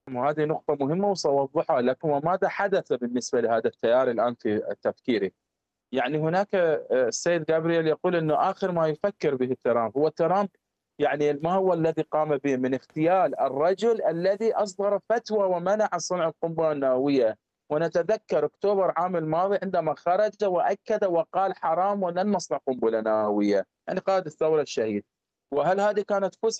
وهذه نقطة مهمة وسأوضحها لكم. وماذا حدث بالنسبة لهذا التيار الآن في تفكيره؟ يعني هناك السيد جابرييل يقول إنه آخر ما يفكر به ترامب هو ترامب. يعني ما هو الذي قام به من اغتيال الرجل الذي أصدر فتوى ومنع صنع القنبلة النووية. ونتذكر أكتوبر عام الماضي عندما خرج وأكد وقال حرام ولن نصنع قنبلة نووية، يعني قائد الثورة الشهيد. وهل هذه كانت فسحة